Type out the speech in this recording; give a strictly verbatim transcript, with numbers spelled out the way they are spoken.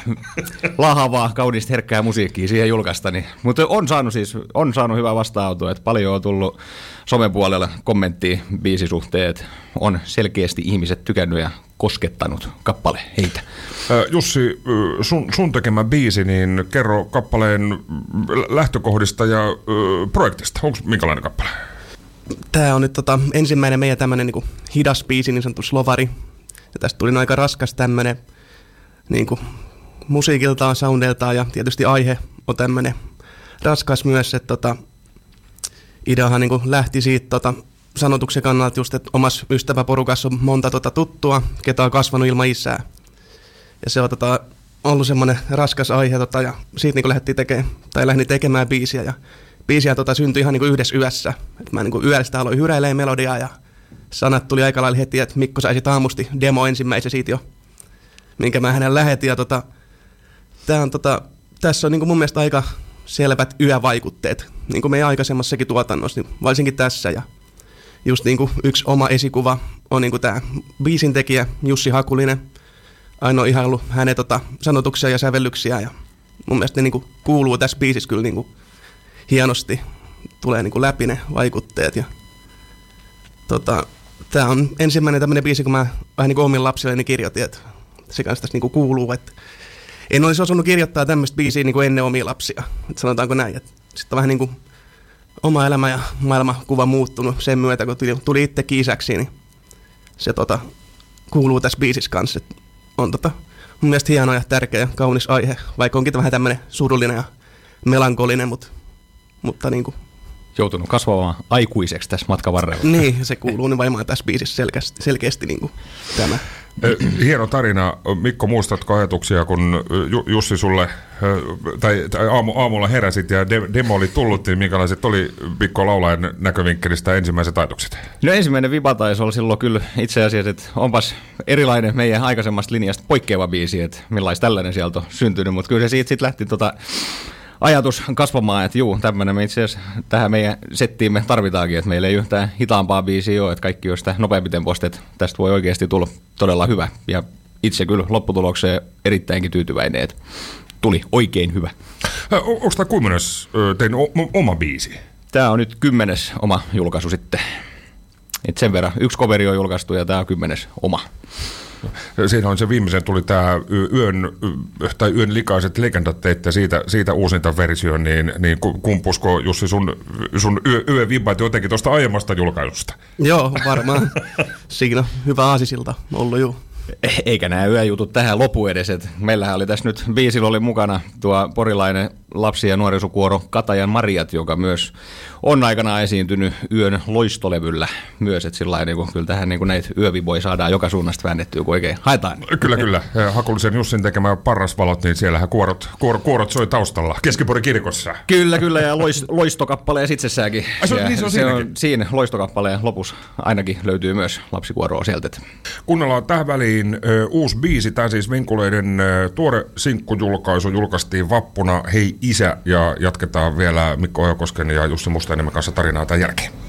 lahavaa, kaunista, herkkää musiikkia siihen julkaista. Niin. Mutta on saanut siis, on saanut hyvää vastaanotoa, että paljon on tullut somen puolella kommenttia biisisuhteet. On selkeästi ihmiset tykännyt ja koskettanut kappale heitä. Jussi, sun, sun tekemä biisi, niin kerro kappaleen lähtökohdista ja ö, projektista. Onko minkälainen kappale? Tämä on nyt tota, ensimmäinen meidän tämmöinen niinku hidas biisi, niin sanottu slovari. Ja tästä tuli aika raskas tämmöinen niinku, musiikiltaan, soundeltaan ja tietysti aihe on tämmöinen raskas myös. Että tota, ideahan niinku lähti siitä tota, sanotuksen kannalta just, että omassa ystäväporukassa on monta tota, tuttua, ketä on kasvanut ilman isää. Ja se on tota, ollut semmoinen raskas aihe tota, ja siitä niinku lähdettiin tekemään, tai lähdin tekemään biisiä. Ja biisiä tota, syntyi ihan niinku yhdessä yössä. Et mä niinku yöstä aloin hyräilemään melodiaa ja sanat tuli aika lailla heti, että Mikko sai sit aamusti demo ensimmäisen siitä jo, minkä mä hänen lähetin. Ja tota, tää on, tota, tässä on niinku mun mielestä aika selvät yövaikutteet, niin kuin meidän aikaisemmassakin tuotannossa, niin varsinkin tässä. Ja just niinku yksi oma esikuva on niinku tää biisin tekijä Jussi Hakulinen. Aina on ihan ollut hänen tota, sanotuksia ja sävellyksiä. Ja mun mielestä ne niinku kuuluu tässä biisissä kyllä niinku hienosti. Tulee niinku läpi ne vaikutteet. Ja tota, tää on ensimmäinen tämmönen biisi, kun mä vähän niinku omille lapsilleni kirjoitin, että se kanssa tässä niinku kuuluu, että en olisi osannut kirjoittaa tämmöistä biisiä niinku ennen omia lapsia, että sanotaanko näin. Sitten on vähän niinku oma elämä ja maailmankuva muuttunut sen myötä, kun tuli, tuli itsekin isäksi, niin se tota, kuuluu tässä biisissä kanssa. Et on tota, mun mielestä hieno ja tärkeä ja kaunis aihe, vaikka onkin vähän tämmöinen surullinen ja melankolinen, mutta, mutta niinku joutunut kasvamaan aikuiseksi tässä matkan varrella. Niin, se kuuluu niin varmaan tässä biisissä selkeästi, selkeästi niin kuin tämä. Hieno tarina. Mikko, muistatko ajatuksia, kun Jussi sulle, tai, tai aamu, aamulla heräsit ja de, demo oli tullut, niin minkälaiset oli Mikko laulajan näkövinkkelistä ensimmäiset ajatukset? No ensimmäinen viba taisi olla silloin kyllä itse asiassa, että onpas erilainen meidän aikaisemmasta linjasta poikkeava biisi, että millaista tällainen sieltä on syntynyt, mutta kyllä se siitä sitten lähti tota ajatus kasvamaan, että juu, tämmöinen me itse asiassa tähän meidän settiin me tarvitaankin, että meillä ei yhtään hitaampaa biisiä ole, että kaikki on sitä nopeampi tempoista, että tästä voi oikeasti tulla todella hyvä. Ja itse kyllä lopputulokseen erittäinkin tyytyväinen, että tuli oikein hyvä. Onko tämä kymmenes tein oma biisi? Tämä on nyt kymmenes oma julkaisu sitten. Et sen verran yksi coveri on julkaistu ja tämä on kymmenes oma. Siinä on se viimeisen tuli tämä yön, tai yön likaiset legendat teitte siitä, siitä uusinta versio, niin, niin kumpusko Jussi sun, sun yö, yövibbat jotenkin tuosta aiemmasta julkaisusta? Joo, varmaan. Siinä on hyvä aasisilta ollut juu. Eikä nämä yöjutut tähän lopu edes. Et meillähän oli tässä nyt biisillä oli mukana tuo porilainen lapsi- ja nuorisokuoro Katajan Mariat, joka myös on aikanaan esiintynyt yön loistolevyllä myös. Että sillä lailla niin kyllä tähän niin näitä yöviboja saadaan joka suunnasta väännettyä, kun oikein haetaan. Kyllä, kyllä. Hakulisen Jussin tekemä Parrasvalot, niin siellähän kuorot, kuor, kuorot soi taustalla Keskiporin kirkossa. Kyllä, kyllä. Ja loist, loistokappaleen itsessäänkin. Ai, se on, niin se on, se on siinä loistokappaleen lopussa ainakin löytyy myös lapsikuoroa sieltä. Kuunnellaan tähän väliin uusi biisi, tämä siis Vinkuleiden tuore sinkkujulkaisu julkaistiin vappuna Hei isä, ja jatketaan vielä Mikko Ojokosken ja Jussi Mustaniemen kanssa tarinaa tämän jälkeen.